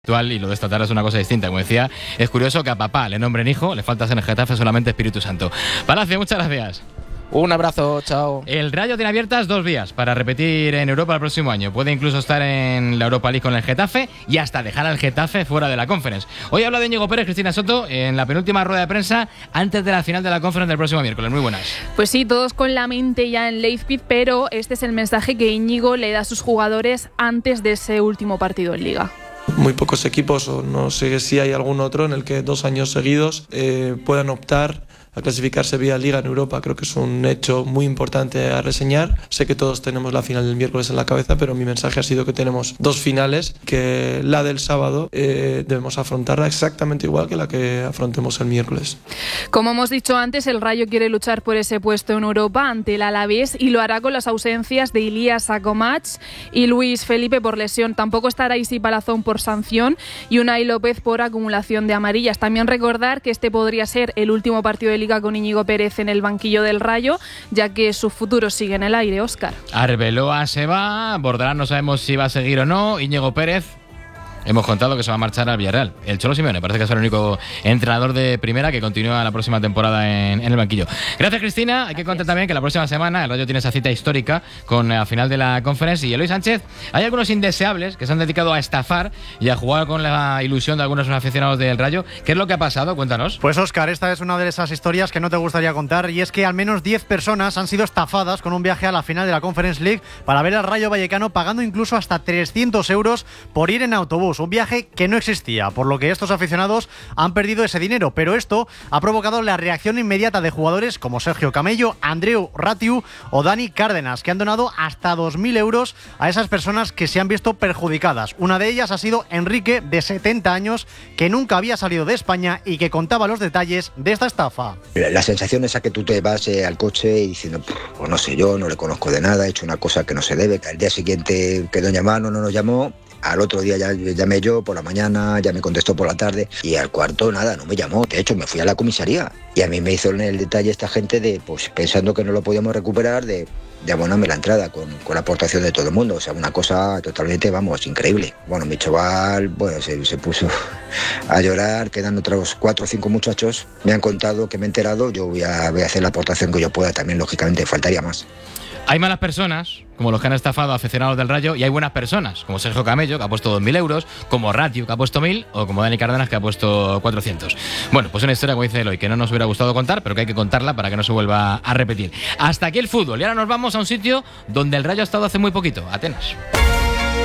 Y lo de esta tarde es una cosa distinta. Como decía, es curioso que a papá le nombren hijo, le faltas en el Getafe solamente Espíritu Santo. Palacio, muchas gracias. Un abrazo, chao. El Rayo tiene abiertas 2 vías para repetir en Europa el próximo año. Puede incluso estar en la Europa League con el Getafe y hasta dejar al Getafe fuera de la Conference. Hoy habla de Íñigo Pérez, Cristina Soto, en la penúltima rueda de prensa antes de la final de la Conference del próximo miércoles. Muy buenas. Pues sí, todos con la mente ya en Leipzig, pero este es el mensaje que Íñigo le da a sus jugadores antes de ese último partido en Liga. Muy pocos equipos, o no sé si hay algún otro, en el que 2 años seguidos puedan optar a clasificarse vía Liga en Europa. Creo que es un hecho muy importante a reseñar. Sé que todos tenemos la final del miércoles en la cabeza, pero mi mensaje ha sido que tenemos 2 finales, que la del sábado debemos afrontarla exactamente igual que la que afrontemos el miércoles. Como hemos dicho antes, el Rayo quiere luchar por ese puesto en Europa ante el Alavés y lo hará con las ausencias de Ilías Akomac y Luis Felipe por lesión. Tampoco estará Isi Palazón por sanción y Unai López por acumulación de amarillas. También recordar que este podría ser el último partido de Liga con Íñigo Pérez en el banquillo del Rayo, ya que su futuro sigue en el aire. Óscar. Arbeloa se va, Bordalás no sabemos si va a seguir o no, Íñigo Pérez hemos contado que se va a marchar al Villarreal. El Cholo Simeone parece que es el único entrenador de primera que continúa la próxima temporada en el banquillo. Gracias, Cristina. Hay que contar también que la próxima semana el Rayo tiene esa cita histórica con la final de la Conference. Y Eloy Sánchez, hay algunos indeseables que se han dedicado a estafar y a jugar con la ilusión de algunos aficionados del Rayo. ¿Qué es lo que ha pasado? Cuéntanos. Pues Óscar, esta es una de esas historias que no te gustaría contar, y es que al menos 10 personas han sido estafadas con un viaje a la final de la Conference League para ver al Rayo Vallecano, pagando incluso hasta 300 euros por ir en autobús. Un viaje que no existía, por lo que estos aficionados han perdido ese dinero, pero esto ha provocado la reacción inmediata de jugadores como Sergio Camello, Andreu Ratiu o Dani Cárdenas, que han donado hasta 2.000 euros a esas personas que se han visto perjudicadas. Una de ellas ha sido Enrique, de 70 años, que nunca había salido de España y que contaba los detalles de esta estafa. La sensación es a que tú te vas al coche y diciendo, pues no sé, yo no le conozco de nada, he hecho una cosa que no se debe. Al día siguiente quedó en llamar, no nos llamó. Al otro día ya llamé yo por la mañana, ya me contestó por la tarde, y al cuarto nada, no me llamó. De hecho, me fui a la comisaría y a mí me hizo el detalle esta gente de, pues pensando que no lo podíamos recuperar, de abonarme la entrada con la aportación de todo el mundo. O sea, una cosa totalmente, vamos, increíble. Bueno, mi chaval, se puso a llorar, quedan otros 4 o 5 muchachos. Me han contado que me he enterado, yo voy a hacer la aportación que yo pueda también, lógicamente, faltaría más. Hay malas personas, como los que han estafado a aficionados del Rayo, y hay buenas personas, como Sergio Camello, que ha puesto 2.000 euros, como Ratiu, que ha puesto 1.000, o como Dani Cárdenas, que ha puesto 400. Bueno, pues una historia, como dice Eloy, que no nos hubiera gustado contar, pero que hay que contarla para que no se vuelva a repetir. Hasta aquí el fútbol, y ahora nos vamos a un sitio donde el Rayo ha estado hace muy poquito, Atenas.